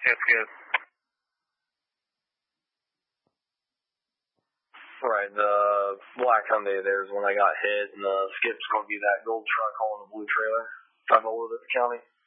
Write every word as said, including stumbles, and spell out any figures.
That's good. Right, the black Hyundai there is when I got hit, and the skip's going to be that gold truck hauling the blue trailer. I've loaded at the county.